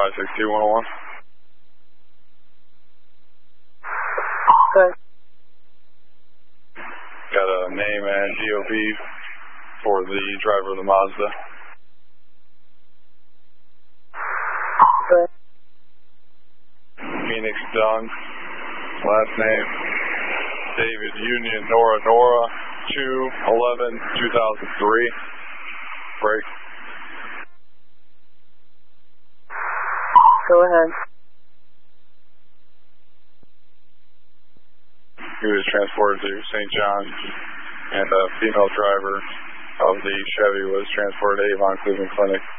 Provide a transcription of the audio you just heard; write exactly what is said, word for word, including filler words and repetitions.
I six two one oh one. Okay. Got a name and G O V for the driver of the Mazda. Okay. Phoenix Dunn. Last name David Union Nora Nora two eleven two thousand three. Break. Go ahead. He was transported to Saint John, and a female driver of the Chevy was transported to Avon Cleveland Clinic.